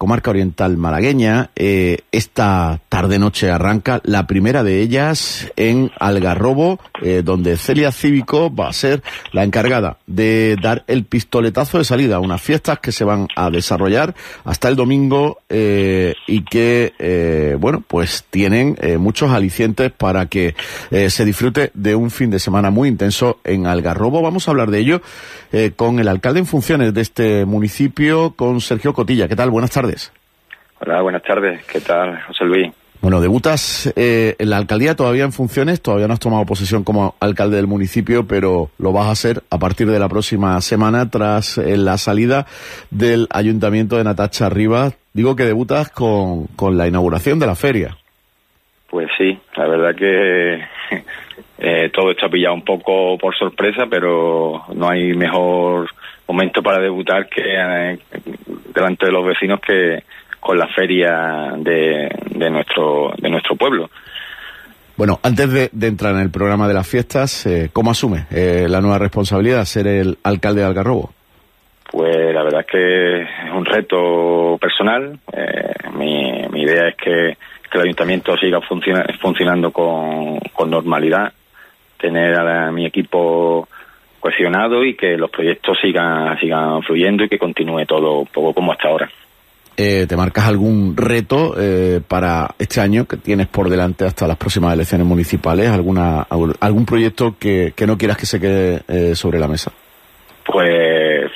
comarca oriental malagueña. Esta tarde-noche arranca la primera de ellas en Algarrobo, donde Celia Cívico va a ser la encargada de dar el pistoletazo de salida a unas fiestas que se van a desarrollar hasta el domingo y que, bueno, pues tienen muchos alicientes para que se disfrute de un fin de semana muy intenso en Algarrobo. Vamos a hablar de ello con el alcalde en funciones de este municipio, con Sergio Cotilla. ¿Qué tal? Buenas tardes. Hola, buenas tardes. ¿Qué tal, José Luis? Bueno, debutas en la alcaldía todavía en funciones, todavía no has tomado posesión como alcalde del municipio, pero lo vas a hacer a partir de la próxima semana tras la salida del ayuntamiento de Natacha Rivas. Digo que debutas con la inauguración de la feria. Pues sí, la verdad que todo esto ha pillado un poco por sorpresa, pero no hay mejor momento para debutar que delante de los vecinos que con la feria de nuestro pueblo. Bueno, antes de entrar en el programa de las fiestas, ¿cómo asume la nueva responsabilidad, ser el alcalde de Algarrobo? Pues la verdad es que es un reto personal. Mi idea es que el ayuntamiento siga funcionando con normalidad, tener a mi equipo cohesionado y que los proyectos sigan fluyendo y que continúe todo un poco como hasta ahora. ¿Te marcas algún reto para este año que tienes por delante hasta las próximas elecciones municipales? ¿Algún proyecto que no quieras que se quede sobre la mesa? Pues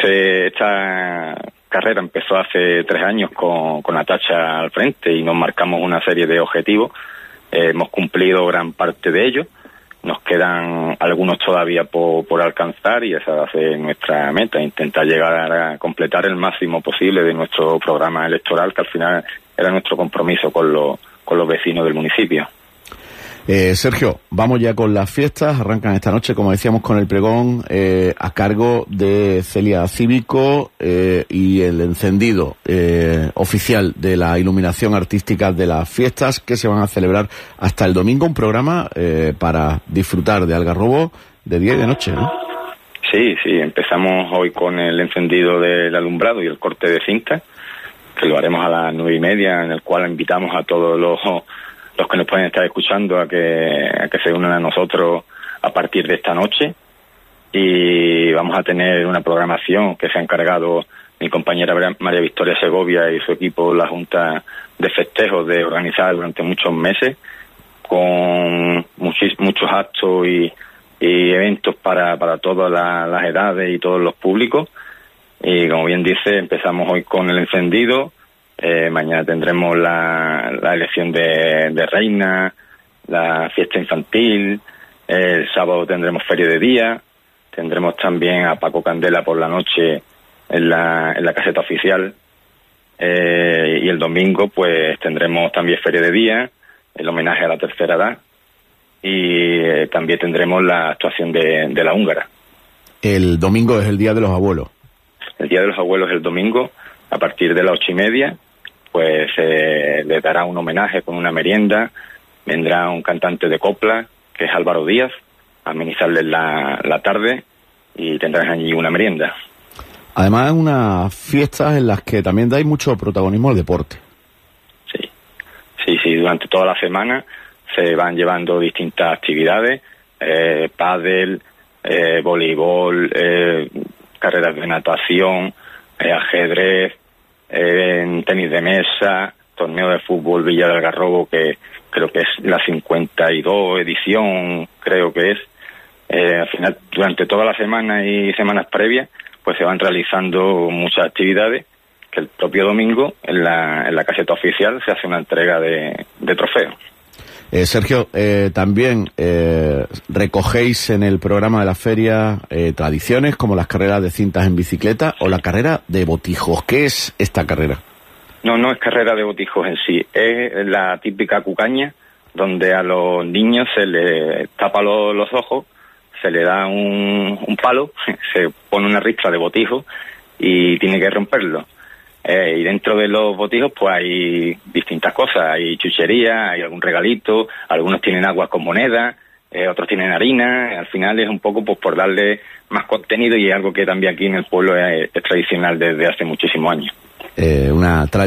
esta carrera empezó hace 3 años con Natacha al frente y nos marcamos una serie de objetivos. Hemos cumplido gran parte de ellos. Nos quedan algunos todavía por alcanzar y esa va a ser nuestra meta, intentar llegar a completar el máximo posible de nuestro programa electoral, que al final era nuestro compromiso con los vecinos del municipio. Sergio, vamos ya con las fiestas. Arrancan esta noche, como decíamos, con el pregón a cargo de Celia Cívico y el encendido oficial de la iluminación artística de las fiestas que se van a celebrar hasta el domingo. Un programa para disfrutar de Algarrobo de día y de noche, ¿no? Sí, empezamos hoy con el encendido del alumbrado y el corte de cinta, que lo haremos a las 9:30, en el cual invitamos a todos los que nos pueden estar escuchando a que se unan a nosotros a partir de esta noche. Y vamos a tener una programación que se ha encargado mi compañera María Victoria Segovia y su equipo, la Junta de Festejos, de organizar durante muchos meses, con muchos actos y eventos para todas las edades y todos los públicos. Y como bien dice, empezamos hoy con el encendido. Mañana tendremos la elección de reina, la fiesta infantil. El sábado tendremos feria de día. Tendremos también a Paco Candela por la noche en la caseta oficial. Y el domingo pues tendremos también feria de día, el homenaje a la tercera edad. Y también tendremos la actuación de la húngara. El domingo es el Día de los Abuelos. El Día de los Abuelos es el domingo, a partir de las 8:30. Pues le dará un homenaje con una merienda. Vendrá un cantante de copla, que es Álvaro Díaz, a amenizarles la tarde, y tendrán allí una merienda. Además, unas fiestas en las que también dais mucho protagonismo al deporte. Sí, durante toda la semana se van llevando distintas actividades, pádel, voleibol, carreras de natación, ajedrez, tenis de mesa, torneo de fútbol Villa del Algarrobo, que creo que es la 52 edición, creo que es. Al final, durante toda la semana y semanas previas, pues se van realizando muchas actividades, que el propio domingo, en la caseta oficial, se hace una entrega de trofeos. Sergio, también recogéis en el programa de la feria tradiciones como las carreras de cintas en bicicleta o la carrera de botijos. ¿Qué es esta carrera? No es carrera de botijos en sí, es la típica cucaña, donde a los niños se les tapa los ojos, se le da un palo, se pone una ristra de botijos y tiene que romperlo. Y dentro de los botijos pues hay distintas cosas, hay chucherías, hay algún regalito, algunos tienen agua con moneda, otros tienen harina. Al final es un poco pues por darle más contenido, y es algo que también aquí en el pueblo es tradicional desde hace muchísimos años. Una